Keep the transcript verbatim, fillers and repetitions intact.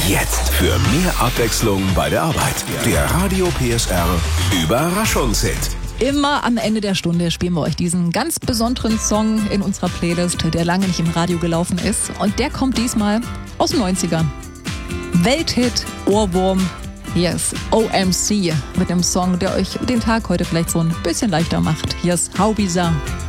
Jetzt für mehr Abwechslung bei der Arbeit. Der Radio P S R Überraschungshit. Immer am Ende der Stunde spielen wir euch diesen ganz besonderen Song in unserer Playlist, der lange nicht im Radio gelaufen ist. Und der kommt diesmal aus den neunzigern. Welthit, Ohrwurm, hier ist O M C mit dem Song, der euch den Tag heute vielleicht so ein bisschen leichter macht. Hier ist How Bizarre.